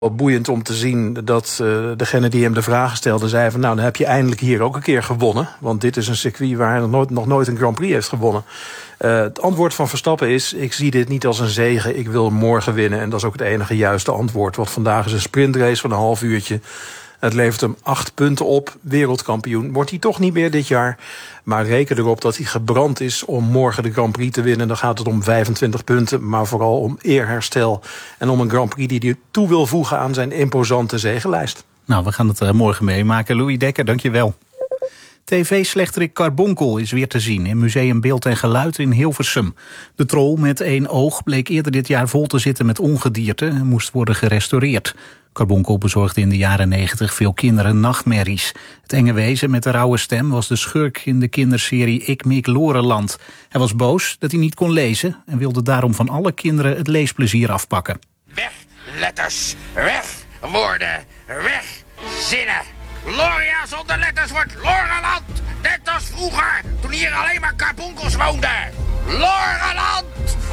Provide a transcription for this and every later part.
Wel boeiend om te zien dat degene die hem de vragen stelde zei van nou, dan heb je eindelijk hier ook een keer gewonnen. Want dit is een circuit waar hij nog nooit een Grand Prix heeft gewonnen. Het antwoord van Verstappen is, ik zie dit niet als een zege, ik wil morgen winnen. En dat is ook het enige juiste antwoord. Want vandaag is een sprintrace van een half uurtje. Het levert hem 8 punten op, wereldkampioen. Wordt hij toch niet meer dit jaar. Maar reken erop dat hij gebrand is om morgen de Grand Prix te winnen. Dan gaat het om 25 punten, maar vooral om eerherstel. En om een Grand Prix die hij toe wil voegen aan zijn imposante zegenlijst. Nou, we gaan het morgen meemaken. Louis Dekker, dank je wel. TV-slechterik Carbonkel is weer te zien in Museum Beeld en Geluid in Hilversum. De trol met 1 oog bleek eerder dit jaar vol te zitten met ongedierte en moest worden gerestaureerd. Carbonkel bezorgde in de jaren 90 veel kinderen nachtmerries. Het enge wezen met de rauwe stem was de schurk in de kinderserie Ik Mik Loreland. Hij was boos dat hij niet kon lezen en wilde daarom van alle kinderen het leesplezier afpakken. Weg letters, weg woorden, weg zinnen. Loria zonder letters wordt Loreland. Net als vroeger, toen hier alleen maar karbonkels woonden. Loreland!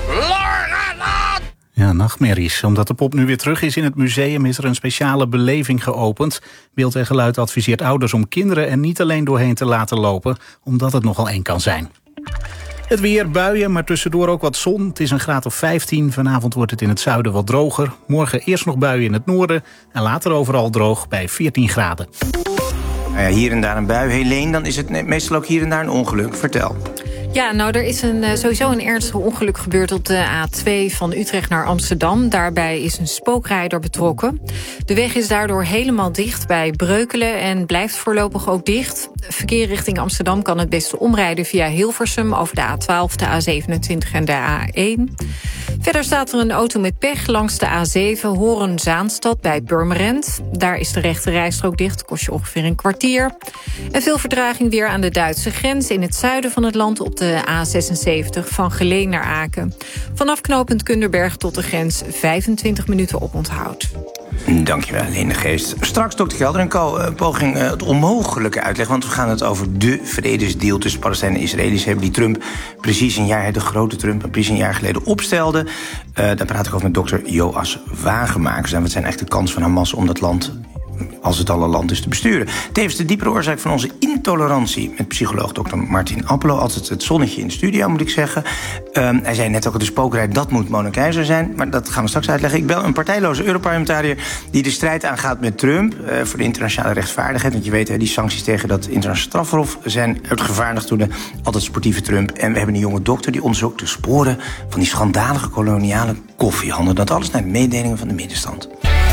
Loreland! Ja, nachtmerries. Omdat de pop nu weer terug is in het museum is er een speciale beleving geopend. Beeld en Geluid adviseert ouders om kinderen er niet alleen doorheen te laten lopen, omdat het nogal eng kan zijn. Het weer, buien, maar tussendoor ook wat zon. Het is een graad of 15. Vanavond wordt het in het zuiden wat droger. Morgen eerst nog buien in het noorden en later overal droog bij 14 graden. Nou ja, hier en daar een bui. Helene, dan is het meestal ook hier en daar een ongeluk. Vertel. Ja, nou, er is sowieso een ernstig ongeluk gebeurd op de A2 van Utrecht naar Amsterdam. Daarbij is een spookrijder betrokken. De weg is daardoor helemaal dicht bij Breukelen en blijft voorlopig ook dicht. Verkeer richting Amsterdam kan het beste omrijden via Hilversum over de A12, de A27 en de A1. Verder staat er een auto met pech langs de A7 Horen-Zaanstad bij Purmerend. Daar is de rechte rijstrook dicht, kost je ongeveer een kwartier. En veel vertraging weer aan de Duitse grens in het zuiden van het land op de A76 van Geleen naar Aken. Vanaf knooppunt Kunderberg tot de grens 25 minuten oponthoud. Dankjewel, Helene Geest. Straks, Dr. Kelder en Co. Een poging het onmogelijke uitleggen, want we gaan het over de vredesdeal tussen Palestijnen en Israëli's hebben, die Trump precies een jaar, de grote Trump, precies een jaar geleden opstelde. Daar praat ik over met dokter Joas Wagemakers. En wat zijn echt de kansen van Hamas om dat land, als het al een land is, te besturen? Tevens de diepere oorzaak van onze intolerantie met psycholoog Dr. Martin Appelo. Altijd het zonnetje in de studio, moet ik zeggen. Hij zei net ook, de spookrijd, dat moet Mona Keizer zijn. Maar dat gaan we straks uitleggen. Ik bel een partijloze Europarlementariër die de strijd aangaat met Trump voor de internationale rechtvaardigheid. Want je weet, die sancties tegen dat internationaal strafhof zijn uitgevaardigd door de altijd sportieve Trump. En we hebben een jonge dokter die onderzoekt de sporen van die schandalige koloniale koffiehandel. Dat alles naar de mededelingen van de middenstand.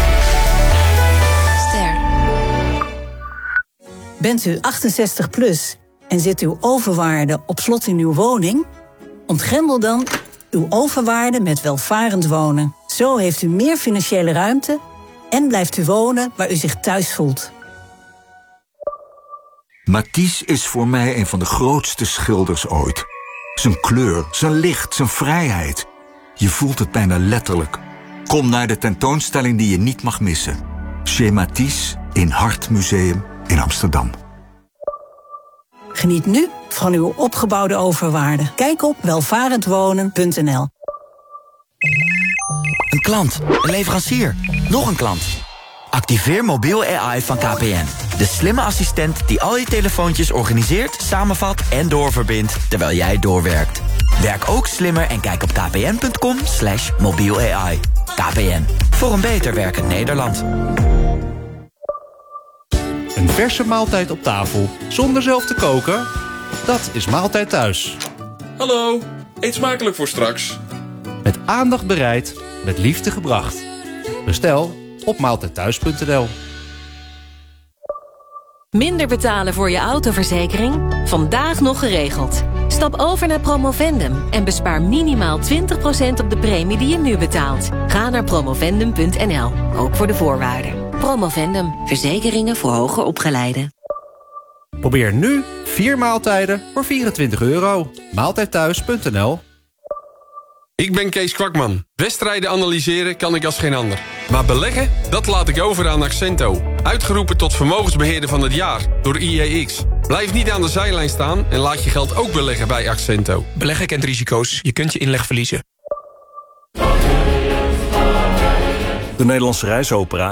Bent u 68 plus en zit uw overwaarde op slot in uw woning? Ontgrendel dan uw overwaarde met welvarend wonen. Zo heeft u meer financiële ruimte en blijft u wonen waar u zich thuis voelt. Matisse is voor mij een van de grootste schilders ooit. Zijn kleur, zijn licht, zijn vrijheid. Je voelt het bijna letterlijk. Kom naar de tentoonstelling die je niet mag missen. Chez Matisse in Hartmuseum in Amsterdam. Geniet nu van uw opgebouwde overwaarde. Kijk op welvarendwonen.nl. Een klant, een leverancier, nog een klant. Activeer mobiel AI van KPN. De slimme assistent die al je telefoontjes organiseert, samenvat en doorverbindt terwijl jij doorwerkt. Werk ook slimmer en kijk op kpn.com/mobiel-AI. KPN, voor een beter werkend Nederland. Een verse maaltijd op tafel, zonder zelf te koken? Dat is Maaltijd Thuis. Hallo, eet smakelijk voor straks. Met aandacht bereid, met liefde gebracht. Bestel op maaltijdthuis.nl. Minder betalen voor je autoverzekering? Vandaag nog geregeld. Stap over naar Promovendum en bespaar minimaal 20% op de premie die je nu betaalt. Ga naar promovendum.nl, ook voor de voorwaarden. Promovendum, verzekeringen voor hoger opgeleiden. Probeer nu 4 maaltijden voor €24. Maaltijdthuis.nl. Ik ben Kees Kwakman. Wedstrijden analyseren kan ik als geen ander. Maar beleggen, dat laat ik over aan Accento. Uitgeroepen tot vermogensbeheerder van het jaar door IEX. Blijf niet aan de zijlijn staan en laat je geld ook beleggen bij Accento. Beleggen kent risico's. Je kunt je inleg verliezen. De Nederlandse Reisopera